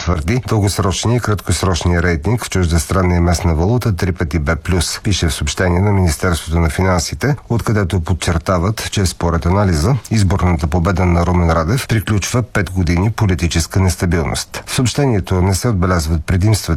потвърди дългосрочния и краткосрочния рейтинг в чуждестранна и местна валута 3 пъти Б+, пише в съобщение на Министерството на финансите, откъдето подчертават, че според анализа изборната победа на Румен Радев приключва 5 години политическа нестабилност. В съобщението не се отбелязват предимствата